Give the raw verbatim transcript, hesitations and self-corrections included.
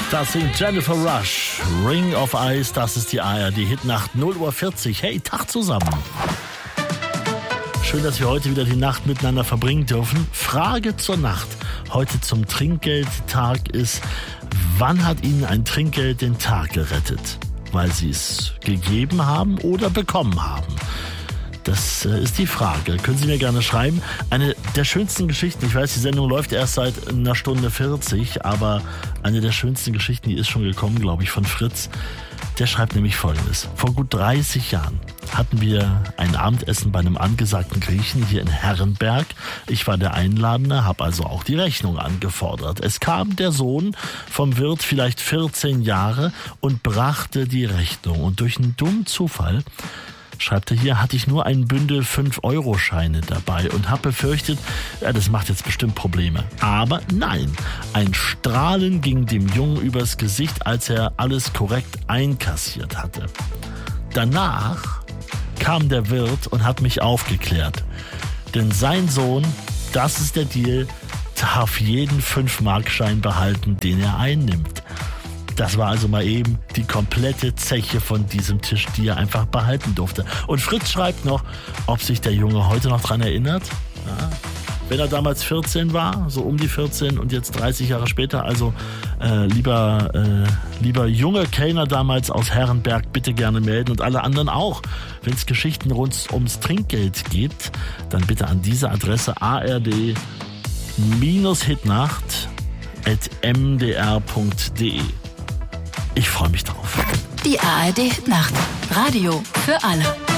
Das singt Jennifer Rush. Ring of Ice, das ist die A R D-Hitnacht, null Uhr vierzig. Hey, Tag zusammen. Schön, dass wir heute wieder die Nacht miteinander verbringen dürfen. Frage zur Nacht. Heute zum Trinkgeldtag ist, wann hat Ihnen ein Trinkgeld den Tag gerettet? Weil Sie es gegeben haben oder bekommen haben? Das äh, ist die Frage. Können Sie mir gerne schreiben. Eine der schönsten Geschichten, ich weiß, die Sendung läuft erst seit einer Stunde vierzig, aber eine der schönsten Geschichten, die ist schon gekommen, glaube ich, von Fritz. Der schreibt nämlich Folgendes. Vor gut dreißig Jahren hatten wir ein Abendessen bei einem angesagten Griechen hier in Herrenberg. Ich war der Einladende, habe also auch die Rechnung angefordert. Es kam der Sohn vom Wirt, vielleicht vierzehn Jahre, und brachte die Rechnung. Und durch einen dummen Zufall, schreibt er hier, hatte ich nur ein Bündel fünf Euro Scheine dabei und habe befürchtet, ja, das macht jetzt bestimmt Probleme. Aber nein, ein Strahlen ging dem Jungen übers Gesicht, als er alles korrekt einkassiert hatte. Danach kam der Wirt und hat mich aufgeklärt. Denn sein Sohn, das ist der Deal, darf jeden fünf Mark Schein behalten, den er einnimmt. Das war also mal eben die komplette Zeche von diesem Tisch, die er einfach behalten durfte. Und Fritz schreibt noch, ob sich der Junge heute noch dran erinnert. Ja, wenn er damals vierzehn war, so um die vierzehn und jetzt dreißig Jahre später, also äh, lieber, äh, lieber junge Kellner damals aus Herrenberg, bitte gerne melden und alle anderen auch. Wenn es Geschichten rund ums Trinkgeld gibt, dann bitte an diese Adresse a r d Hitnacht at m d r punkt d e. Ich freue mich drauf. Die A R D Hitnacht. Radio für alle.